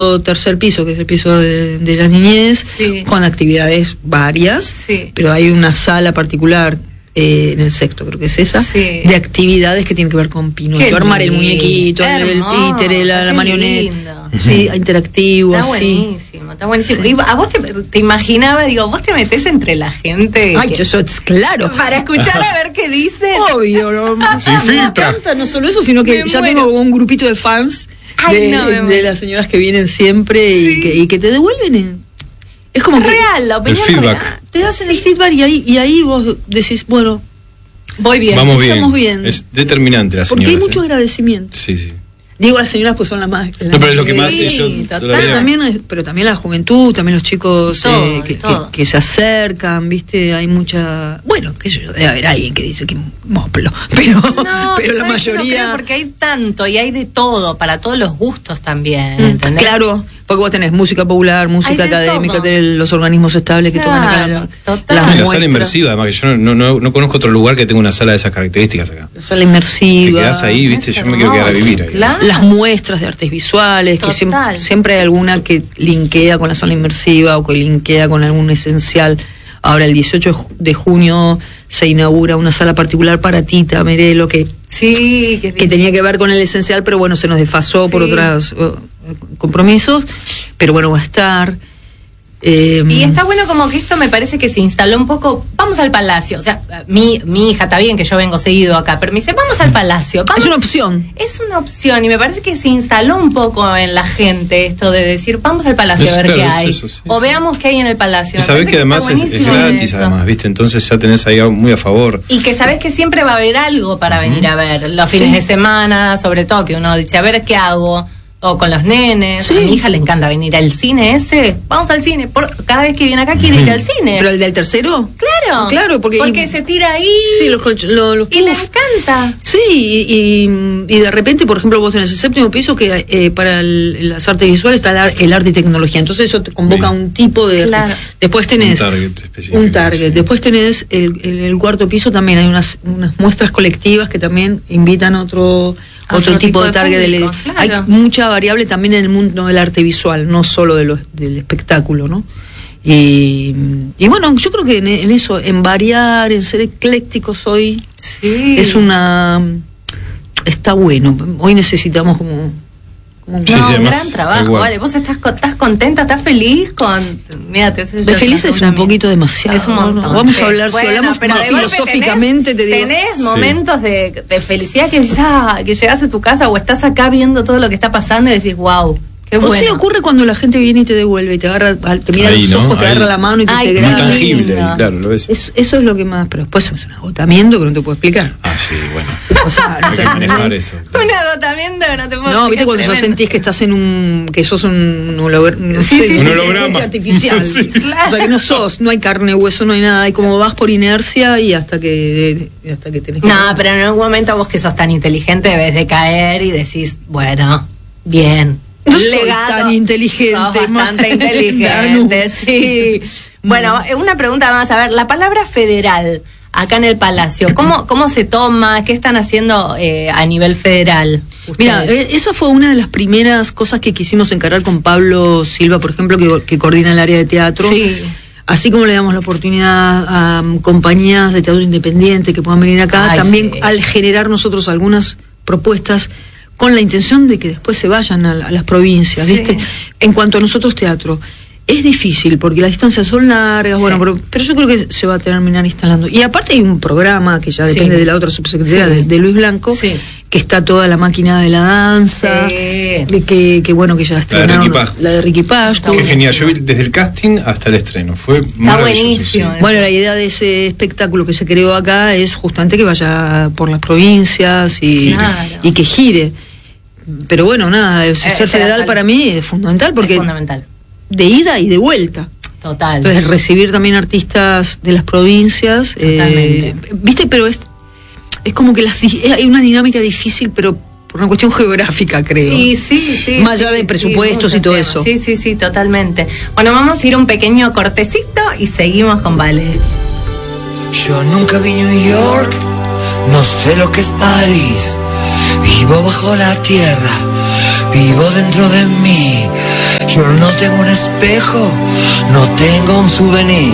nuestro tercer piso, que es el piso de la niñez, Sí. con actividades varias, Sí. pero hay una sala particular en el sexto, creo que es esa, Sí. de actividades que tienen que ver con Pinocho. Qué Armar el lindo, muñequito, el hermoso, títere, la qué marioneta. lindo. Sí, interactivo, Está así. buenísimo, está buenísimo. Sí. Y a vos te imaginaba, digo, vos te metés entre la gente. Ay, que eso es claro. Para escuchar a ver qué dicen. Obvio, no, Sí, me filtra. encanta, no solo eso, sino que Me ya muero. tengo un grupito de fans Ay, no, me de muero. las señoras que vienen siempre Sí. y que te devuelven. Es como que Real, la opinión feedback. real. te hacen el feedback y ahí vos decís, bueno, Voy bien. Vamos bien. Estamos bien. Es determinante la señora. porque hay mucho agradecimiento. Sí, sí. Digo, las señoras pues son las más... No, pero es lo que Sí, más yo total. todavía- pero también la juventud, también los chicos Todo, que, todo. que se acercan, ¿viste? Hay mucha... Bueno, qué sé yo, debe haber alguien que dice que moplo, pero, No, pero la ¿sabes qué? No mayoría... creo, porque hay tanto y hay de todo, para todos los gustos también, Mm, ¿entendés? claro, porque vos tenés música popular, música Hay de académica, todo. tenés los organismos estables que tocan acá Claro, total. las Y la sala muestras, inmersiva, además, que yo no conozco otro lugar que tenga una sala de esas características acá. la sala Te inmersiva, quedás ahí, viste, Es yo me quiero quedar a vivir ahí. hermoso, las muestras de artes visuales, que Total. siempre hay alguna que linkea con la sala inmersiva o que linkea con algún esencial. Ahora el 18 de junio se inaugura una sala particular para Tita Merelo que Sí, que tenía que ver con el esencial, pero bueno, se nos desfasó por Sí. otros compromisos, pero bueno, va a estar. Y está bueno como que esto me parece que se instaló un poco, vamos al Palacio, o sea, mi hija está bien que yo vengo seguido acá, pero me dice, vamos al Palacio, vamos. Es una opción. Es una opción y me parece que se instaló un poco en la gente esto de decir, vamos al Palacio Es a ver claro, qué es hay, eso, sí, o sí. veamos qué hay en el Palacio. Y Me sabés parece que además está es buenísimo gratis, eso. además, ¿viste? Entonces ya tenés ahí algo muy a favor. Y que sabés que siempre va a haber algo para venir a ver, los fines Sí. de semana, sobre todo que uno dice, a ver qué hago, o con los nenes. Sí. A mi hija le encanta venir al cine ese, vamos al cine, cada vez que viene acá quiere ir al cine. ¿Pero el del tercero? Claro, Claro, porque se tira ahí Sí, los y le puff. encanta. Sí, y de repente, por ejemplo, vos tenés el séptimo piso que para las artes visuales está el arte y tecnología. Entonces eso te convoca a Bien. un tipo de... Claro. Después tenés... Un target específico, Un target. sí. Después tenés el cuarto piso, también hay unas muestras colectivas que también invitan otro tipo de target. público, claro. Hay mucha variable también en el mundo del arte visual, no solo del espectáculo, ¿no? Y bueno, yo creo que en eso, en variar, en ser eclécticos hoy, Sí. está bueno. Hoy necesitamos como un Sí, No, un además, gran tal trabajo, cual. vale. ¿Vos estás contenta, estás feliz con...? Mira, te de feliz es un poquito demasiado. Es un montón. ¿no? Vamos Sí. a hablar, Bueno, si hablamos pero más de golpe filosóficamente, te digo. Tenés Sí. momentos de felicidad que dices, que llegás a tu casa o estás acá viendo todo lo que está pasando y decís, wow, qué O bueno. sea, ocurre cuando la gente viene y te devuelve, y te agarra, te mira Ahí, los ojos, ¿no? te Ahí. agarra la mano y te Ay, dice qué Muy gracias. tangible, lindo. claro, lo ves. Eso es lo que más, pero después es un agotamiento que no te puedo explicar. Ah, sí, bueno. O sea, no Hay sé, que manejar eso. Un agotamiento que no te puedo no, viste explicar, cuando ya tremendo. sentís que estás que sos un holograma, Sí, sí, Un holograma. inteligencia artificial. Sí. O sea que no sos, no hay carne, hueso, no hay nada, y como vas por inercia y hasta que tenés que... No, pero en algún momento vos que sos tan inteligente debes de caer y decís, bueno, bien. No soy tan inteligente, Sos bastante Danu. inteligente, sí. Bueno, una pregunta más. A ver, la palabra federal acá en el Palacio, ¿cómo se toma? ¿Qué están haciendo a nivel federal? Mira, ustedes? eso fue una de las primeras cosas que quisimos encarar con Pablo Silva, por ejemplo, que coordina el área de teatro. Sí. Así como le damos la oportunidad a compañías de teatro independiente que puedan venir acá, Ay, también sí. al generar nosotros algunas propuestas con la intención de que después se vayan a las provincias, Sí. ¿viste? En cuanto a nosotros teatro, es difícil porque las distancias son largas, Sí. bueno, pero yo creo que se va a terminar instalando. Y aparte hay un programa que ya Sí. depende de la otra subsecretaría Sí. de Luis Blanco, Sí. que está toda la máquina de la danza, Sí. que bueno, que ya estrenaron Ricky Pasto. la de Ricky Pasto. Está Qué buenísimo. genial, yo vi desde el casting hasta el estreno, fue maravilloso. buenísimo. sí. Bueno, la idea de ese espectáculo que se creó acá es justamente que vaya por las provincias Claro. y que gire. Pero bueno, nada, ser será federal tal. para mí es fundamental porque Es fundamental. de ida y de vuelta. Total. Entonces, recibir también artistas de las provincias, Totalmente. viste, pero es como que hay una dinámica difícil, pero por una cuestión geográfica, creo. Y sí. Más allá sí, de sí, presupuestos muchos y todo temas. eso. Sí, totalmente. Bueno, vamos a ir un pequeño cortecito y seguimos con Vale. Yo nunca vi New York, no sé lo que es París. Vivo bajo la tierra, vivo dentro de mí. Yo no tengo un espejo, no tengo un souvenir.